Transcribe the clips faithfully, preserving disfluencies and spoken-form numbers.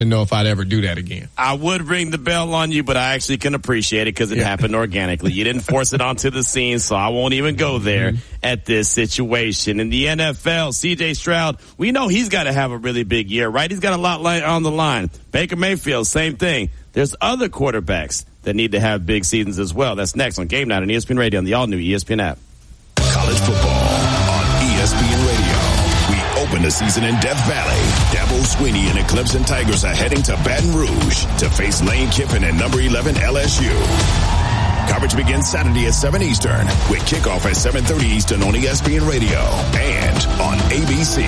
to know if I'd ever do that again. I would ring the bell on you, but I actually can appreciate it because it yeah. happened organically. You didn't force it onto the scene, so I won't even go there mm-hmm. at this situation. In the N F L, C J Stroud, we know he's got to have a really big year, right? He's got a lot on the line. Baker Mayfield, same thing. There's other quarterbacks that need to have big seasons as well. That's next on Game Night on E S P N Radio on the all-new E S P N app. College football on E S P N Radio. We open the season in Death Valley. Dabo Swinney and the Clemson Tigers are heading to Baton Rouge to face Lane Kiffin and number eleven L S U. Coverage begins Saturday at seven Eastern with kickoff at seven thirty Eastern on E S P N Radio and on A B C.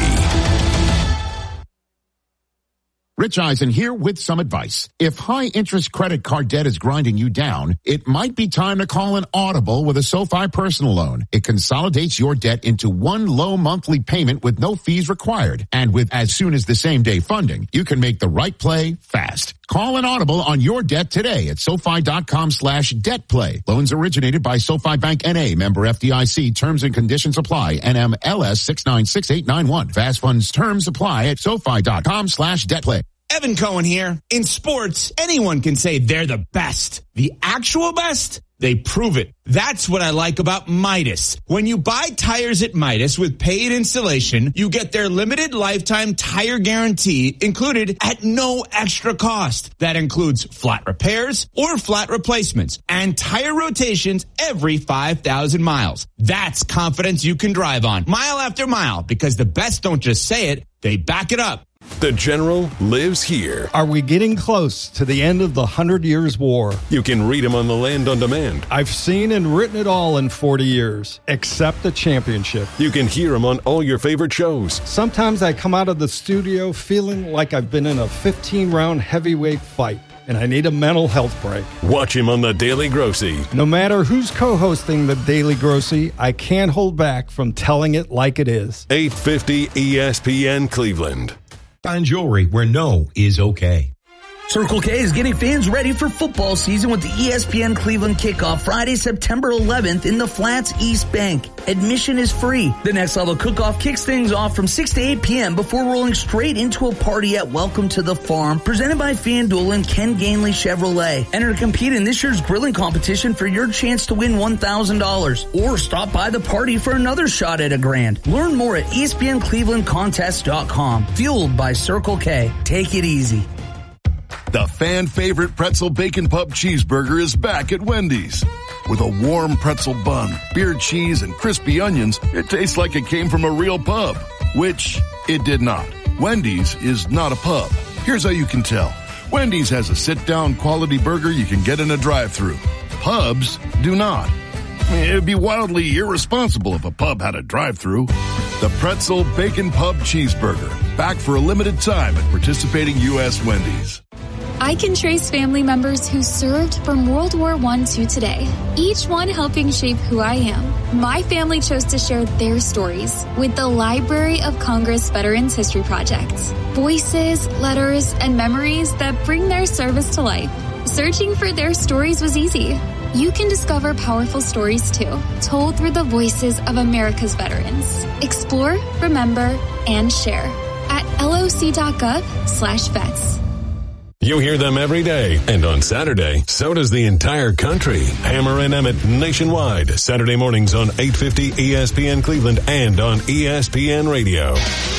Rich Eisen here with some advice. If high-interest credit card debt is grinding you down, it might be time to call an Audible with a SoFi personal loan. It consolidates your debt into one low monthly payment with no fees required. And with as soon as the same day funding, you can make the right play fast. Call an Audible on your debt today at SoFi.com slash debt play. Loans originated by SoFi Bank N A, member F D I C. Terms and conditions apply. N M L S six nine six eight nine one. Fast funds terms apply at SoFi.com slash debt play. Evan Cohen here. In sports, anyone can say they're the best. The actual best? They prove it. That's what I like about Midas. When you buy tires at Midas with paid installation, you get their limited lifetime tire guarantee included at no extra cost. That includes flat repairs or flat replacements and tire rotations every five thousand miles. That's confidence you can drive on mile after mile because the best don't just say it, they back it up. The General lives here. Are we getting close to the end of the Hundred Years' War? You can read him on the Land on Demand. I've seen and written it all in forty years, except the championship. You can hear him on all your favorite shows. Sometimes I come out of the studio feeling like I've been in a fifteen-round heavyweight fight, and I need a mental health break. Watch him on The Daily Grossy. No matter who's co-hosting The Daily Grossy, I can't hold back from telling it like it is. eight fifty E S P N Cleveland. Fine jewelry where no is okay. Circle K is getting fans ready for football season with the E S P N Cleveland kickoff Friday, September eleventh in the Flats East Bank. Admission is free. The Next Level Cook-Off kicks things off from six to eight p.m. before rolling straight into a party at Welcome to the Farm, presented by FanDuel and Ken Gainley Chevrolet. Enter to compete in this year's grilling competition for your chance to win one thousand dollars. Or stop by the party for another shot at a grand. Learn more at E S P N Cleveland Contest dot com. Fueled by Circle K. Take it easy. The fan-favorite pretzel bacon pub cheeseburger is back at Wendy's. With a warm pretzel bun, beer cheese, and crispy onions, it tastes like it came from a real pub. Which it did not. Wendy's is not a pub. Here's how you can tell. Wendy's has a sit-down quality burger you can get in a drive-thru. Pubs do not. It'd be wildly irresponsible if a pub had a drive-thru. The Pretzel Bacon Pub Cheeseburger. Back for a limited time at participating U S Wendy's. I can trace family members who served from World War One to today, each one helping shape who I am. My family chose to share their stories with the Library of Congress Veterans History Project. Voices, letters, and memories that bring their service to life. Searching for their stories was easy. You can discover powerful stories too, told through the voices of America's veterans. Explore, remember, and share at loc.gov slash vets. You hear them every day, and on Saturday, so does the entire country. Hammer and Emmett nationwide, Saturday mornings on eight fifty E S P N Cleveland and on E S P N Radio.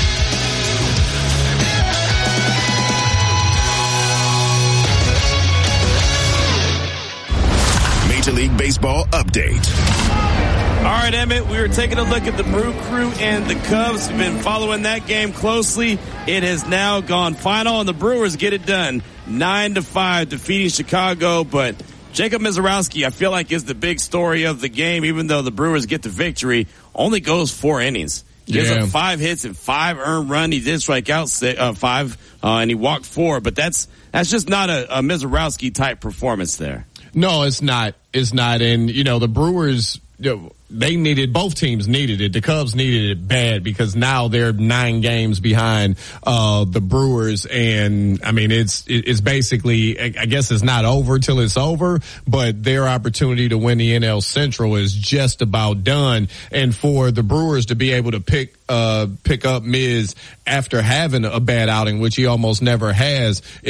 Major League Baseball update. All right, Emmett, we were taking a look at the Brew Crew and the Cubs. We've been following that game closely. It has now gone final, and the Brewers get it done. Nine to five, defeating Chicago. But Jacob Misiorowski, I feel like, is the big story of the game, even though the Brewers get the victory. Only goes four innings. Gives yeah. up five hits and five earned run. He did strike out six, uh, five, uh, and he walked four. But that's that's just not a, a Misiorowski-type performance there. No, it's not. It's not. And, you know, the Brewers, you know, they needed, both teams needed it. The Cubs needed it bad because now they're nine games behind uh the Brewers, and I mean it's it's basically, I guess it's not over till it's over, but their opportunity to win the N L Central is just about done. And for the Brewers to be able to pick uh pick up Miz after having a bad outing, which he almost never has,